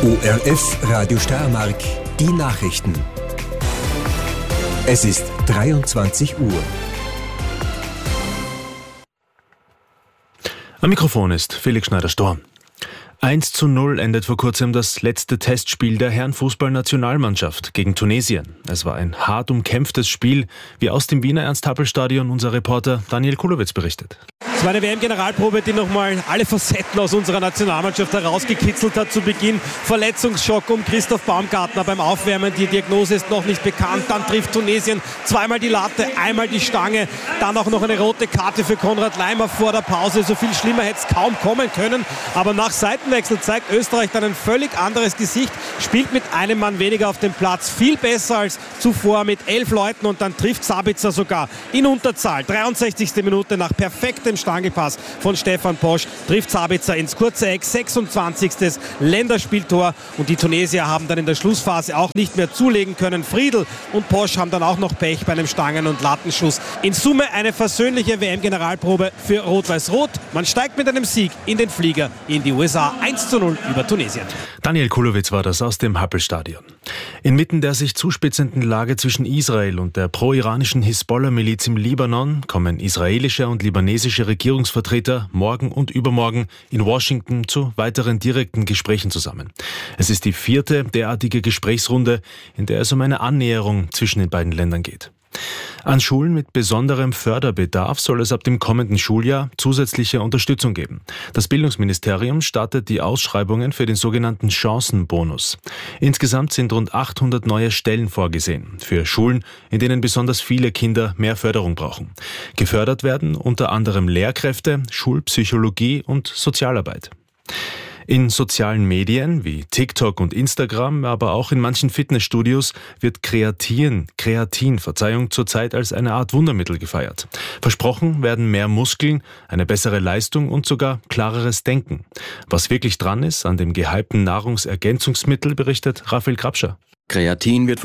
ORF Radio Steiermark, die Nachrichten. Es ist 23 Uhr. Am Mikrofon ist Felix Schneider-Storm. 1:0 endet vor kurzem das letzte Testspiel der Herrenfußballnationalmannschaft gegen Tunesien. Es war ein hart umkämpftes Spiel, wie aus dem Wiener Ernst-Happel-Stadion unser Reporter Daniel Kulowitz berichtet. Es war eine WM-Generalprobe, die nochmal alle Facetten aus unserer Nationalmannschaft herausgekitzelt hat zu Beginn. Verletzungsschock um Christoph Baumgartner beim Aufwärmen. Die Diagnose ist noch nicht bekannt. Dann trifft Tunesien zweimal die Latte, einmal die Stange. Dann auch noch eine rote Karte für Konrad Laimer vor der Pause. So viel schlimmer hätte es kaum kommen können. Aber nach Seitenwechsel zeigt Österreich dann ein völlig anderes Gesicht. Spielt mit einem Mann weniger auf dem Platz. Viel besser als zuvor mit 11 Leuten. Und dann trifft Sabitzer sogar in Unterzahl. 63. Minute nach perfektem Stangelpass von Stefan Posch trifft Sabitzer ins kurze Eck, 26. Länderspieltor, und die Tunesier haben dann in der Schlussphase auch nicht mehr zulegen können. Friedl und Posch haben dann auch noch Pech bei einem Stangen- und Lattenschuss. In Summe eine versöhnliche WM-Generalprobe für Rot-Weiß-Rot. Man steigt mit einem Sieg in den Flieger in die USA, 1:0 über Tunesien. Daniel Kulowitz war das aus dem Happel-Stadion. Inmitten der sich zuspitzenden Lage zwischen Israel und der pro-iranischen Hisbollah-Miliz im Libanon kommen israelische und libanesische Regierungsvertreter morgen und übermorgen in Washington zu weiteren direkten Gesprächen zusammen. Es ist die 4. derartige Gesprächsrunde, in der es um eine Annäherung zwischen den beiden Ländern geht. An Schulen mit besonderem Förderbedarf soll es ab dem kommenden Schuljahr zusätzliche Unterstützung geben. Das Bildungsministerium startet die Ausschreibungen für den sogenannten Chancenbonus. Insgesamt sind rund 800 neue Stellen vorgesehen für Schulen, in denen besonders viele Kinder mehr Förderung brauchen. Gefördert werden unter anderem Lehrkräfte, Schulpsychologie und Sozialarbeit. In sozialen Medien wie TikTok und Instagram, aber auch in manchen Fitnessstudios wird Kreatin zurzeit als eine Art Wundermittel gefeiert. Versprochen werden mehr Muskeln, eine bessere Leistung und sogar klareres Denken. Was wirklich dran ist an dem gehypten Nahrungsergänzungsmittel, berichtet Raphael Grabscher. Kreatin wird